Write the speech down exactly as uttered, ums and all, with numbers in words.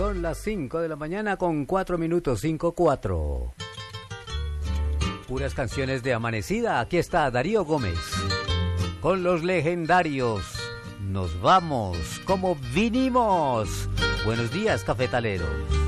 Son las cinco de la mañana con cuatro minutos, cinco cuatro. Puras canciones de amanecida. Aquí está Darío Gómez con los legendarios. Nos vamos como vinimos. Buenos días, cafetaleros.